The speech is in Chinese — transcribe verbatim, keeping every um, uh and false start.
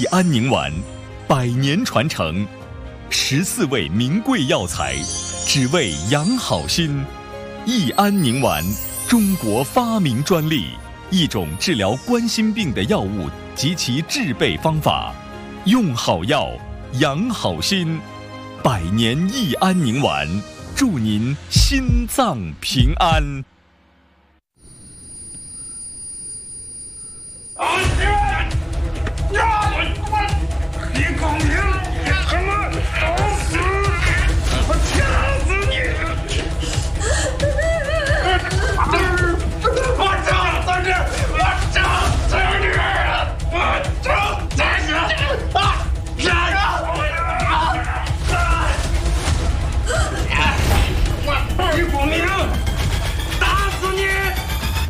益安宁丸，百年传承，十四味名贵药材，只为养好心。益安宁丸，中国发明专利，一种治疗冠心病的药物及其制备方法。用好药，养好心。百年益安宁丸，祝您心脏平安。